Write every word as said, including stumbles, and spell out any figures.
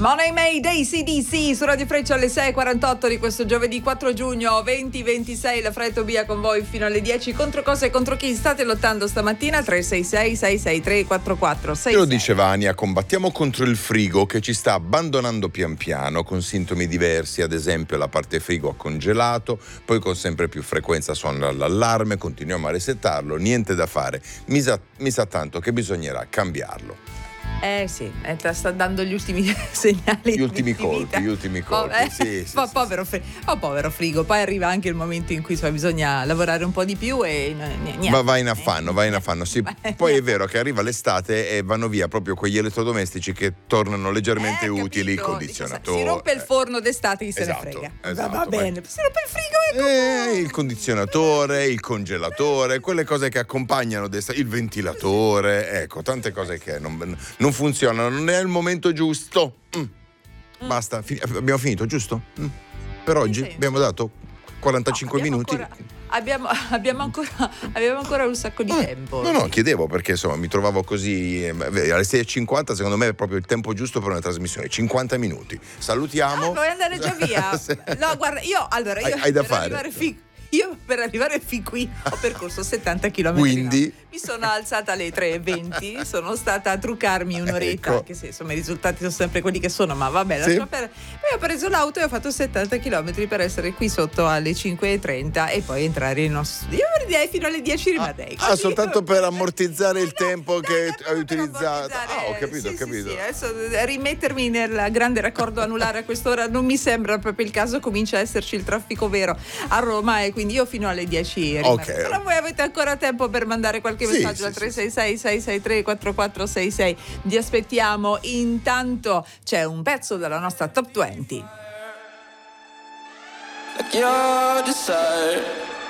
Money Made A C D C su Radio Freccia alle sei e quarantotto di questo giovedì quattro giugno duemilaventisei. La Fred Tobia con voi fino alle dieci. Contro cosa e contro chi state lottando stamattina? tre sei sei sei sei tre quattro quattro sei sei. Lo dice Vania, combattiamo contro il frigo che ci sta abbandonando pian piano con sintomi diversi, ad esempio la parte frigo ha congelato, poi con sempre più frequenza suona l'allarme, continuiamo a resettarlo, niente da fare, mi sa, mi sa tanto che bisognerà cambiarlo. Eh sì, eh, sta dando gli ultimi segnali. Gli ultimi di colpi, vita. gli ultimi colpi, oh, eh, sì, sì, po- sì, povero, fri- oh, povero frigo, poi arriva anche il momento in cui so, bisogna lavorare un po' di più e niente. Ma vai in affanno, vai in affanno, sì. Poi è vero che arriva l'estate e vanno via proprio quegli elettrodomestici che tornano leggermente eh, utili, il capito? condizionatore. Si rompe il forno d'estate, chi se esatto, ne frega. esatto, va, va bene, si rompe il frigo ecco. Eh, il condizionatore, il congelatore, quelle cose che accompagnano d'estate, il ventilatore, ecco, tante cose che non, non funzionano, non è il momento giusto. Mm. Mm. Basta, fi- abbiamo finito, giusto? Mm. Per oggi abbiamo dato quarantacinque no, minuti. Ancora, abbiamo, abbiamo, ancora, abbiamo ancora un sacco di eh, tempo. No, no, chiedevo perché insomma mi trovavo così. Eh, alle sei e cinquanta, secondo me è proprio il tempo giusto per una trasmissione. cinquanta minuti. Salutiamo. Ah, vuoi andare già via? No, guarda, io allora io hai, hai da per fare. arrivare fin Io per arrivare fin qui ho percorso settanta chilometri. Quindi no. Mi sono alzata alle tre e venti, sono stata a truccarmi un'oretta, ecco. Anche se insomma i risultati sono sempre quelli che sono, ma vabbè, Sì. lascia per... Poi ho preso l'auto e ho fatto settanta chilometri per essere qui sotto alle cinque e trenta e poi entrare in nostro... Io direi fino alle dieci rimarrei. Ah, ah soltanto per ammortizzare il tempo no, che no, hai utilizzato. Ah, ho capito, sì, ho capito. Sì, sì. Adesso rimettermi nel grande raccordo anulare a quest'ora non mi sembra proprio il caso, comincia a esserci il traffico vero a Roma e quindi io fino alle dieci rimarrei. Okay. Però voi avete ancora tempo per mandare qualche Sì, messaggio sì, al sì, tre sei sei sei sei tre quattro quattro sei sei. Vi aspettiamo. Intanto c'è un pezzo della nostra top venti. Like you're desire.